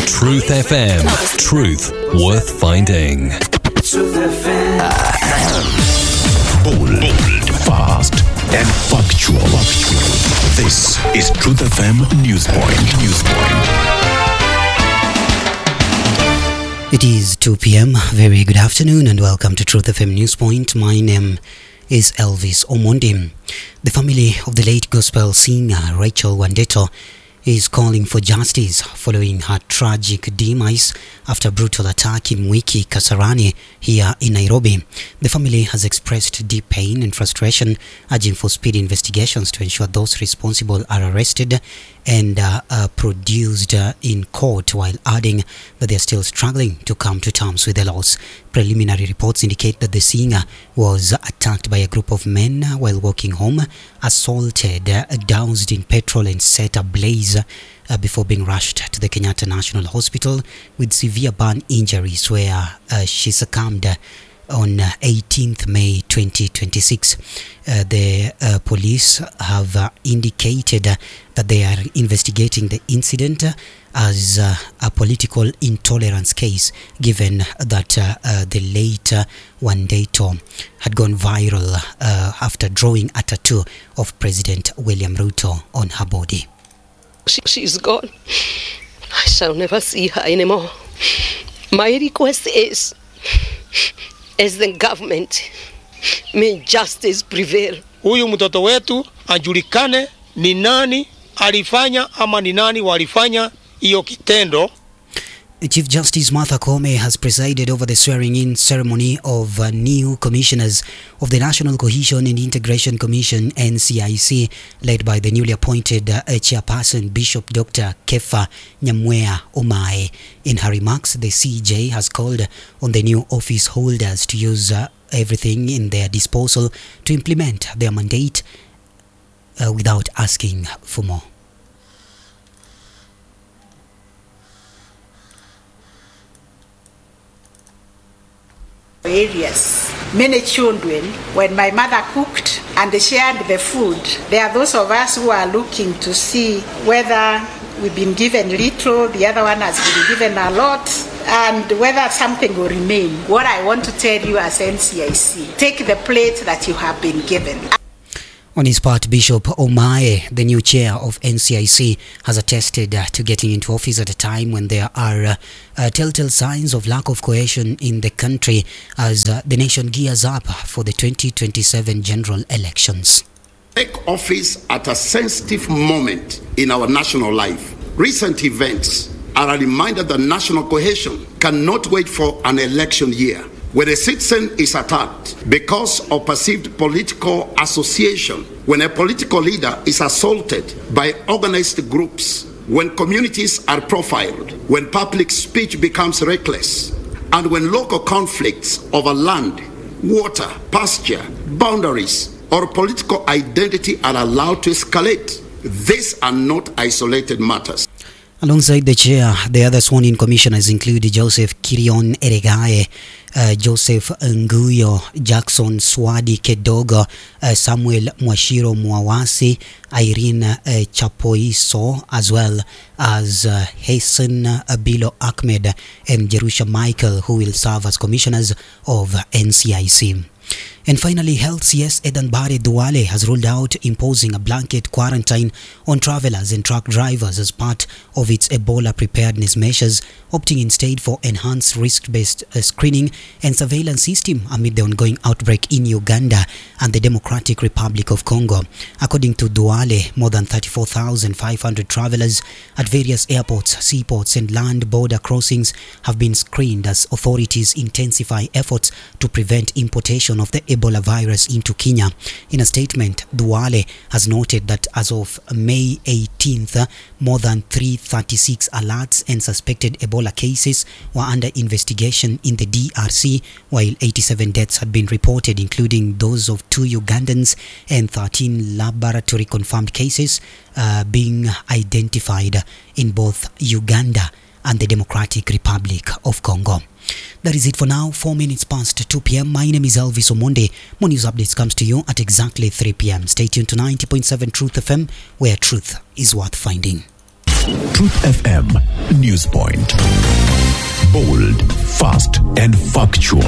Truth FM. Truth worth finding. Truth FM. Bold, fast, and factual. This is Truth FM Newspoint. It is 2 p.m. Very good afternoon and welcome to Truth FM Newspoint. My name is Elvis Omondi. The family of the late gospel singer Rachel Wandeto is calling for justice following her tragic demise after a brutal attack in Mwiki, Kasarani, here in Nairobi. The family has expressed deep pain and frustration, urging for speedy investigations to ensure those responsible are arrested and produced in court, while adding that they are still struggling to come to terms with the loss. Preliminary reports indicate that the singer was attacked by a group of men while walking home, assaulted, doused in petrol and set ablaze before being rushed to the Kenyatta National Hospital with severe burn injuries, where she succumbed on 18th May 2026. The police have indicated that they are investigating the incident as a political intolerance case, given that the late Wandeto had gone viral after drawing a tattoo of President William Ruto on her body. She's gone. I shall never see her anymore. My request is, as the government, may justice prevail. Huyu mtoto wetu ajulikane ni nani alifanya ama ni nani walifanya hiyo kitendo. Chief Justice Martha Koome has presided over the swearing-in ceremony of new commissioners of the National Cohesion and Integration Commission, NCIC, led by the newly appointed chairperson, Bishop Dr. Kefa Nyamwea Omae. In her remarks, the CJ has called on the new office holders to use everything in their disposal to implement their mandate without asking for more. Areas. Many children, when my mother cooked and they shared the food, there are those of us who are looking to see whether we've been given little, the other one has been given a lot, and whether something will remain. What I want to tell you as NCIC, take the plate that you have been given. On his part, Bishop Omae, the new chair of NCIC, has attested to getting into office at a time when there are telltale signs of lack of cohesion in the country as the nation gears up for the 2027 general elections. Take office at a sensitive moment in our national life. Recent events are a reminder that national cohesion cannot wait for an election year. When a citizen is attacked because of perceived political association, when a political leader is assaulted by organized groups, when communities are profiled, when public speech becomes reckless, and when local conflicts over land, water, pasture, boundaries, or political identity are allowed to escalate, these are not isolated matters. Alongside the chair, the other sworn-in commissioners include Joseph Kirion Eregae, Joseph Nguyo, Jackson Swadi Kedogo, Samuel Mwashiro Mwawasi, Irene Chapoiso, as well as Hassan Bilo Ahmed and Jerusha Michael, who will serve as commissioners of NCIC. And finally, Health CS Edan Bare Duale has ruled out imposing a blanket quarantine on travelers and truck drivers as part of its Ebola preparedness measures, opting instead for enhanced risk-based screening and surveillance system amid the ongoing outbreak in Uganda and the Democratic Republic of Congo. According to Duale, more than 34,500 travelers at various airports, seaports and land border crossings have been screened as authorities intensify efforts to prevent importation of the Ebola virus into Kenya. In a statement, Duale has noted that as of May 18th, more than 336 alerts and suspected Ebola cases were under investigation in the DRC, while 87 deaths had been reported, including those of 2 Ugandans and 13 laboratory confirmed cases being identified in both Uganda and the Democratic Republic of Congo. That is it for now. 4 minutes past 2 p.m. My name is Elvis Omonde. More news updates comes to you at exactly 3 p.m. Stay tuned to 90.7 Truth FM, where truth is worth finding. Truth FM News Point. Bold, fast and factual.